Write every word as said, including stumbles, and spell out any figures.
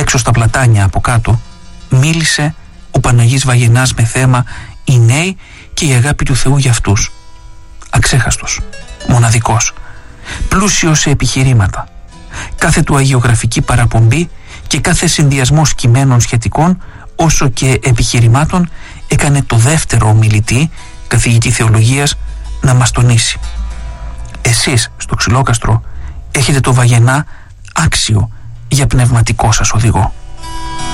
έξω στα πλατάνια από κάτω, μίλησε ο Παναγής Βαγενάς με θέμα οι νέοι και η αγάπη του Θεού για αυτούς. Αξέχαστος, μοναδικός, πλούσιος σε επιχειρήματα. Κάθε του αγιογραφική παραπομπή και κάθε συνδυασμός κειμένων σχετικών όσο και επιχειρημάτων έκανε το δεύτερο ομιλητή, καθηγητή θεολογίας, να μας τονίσει: εσείς στο Ξυλόκαστρο έχετε το Βαγενά άξιο για πνευματικό σας οδηγό.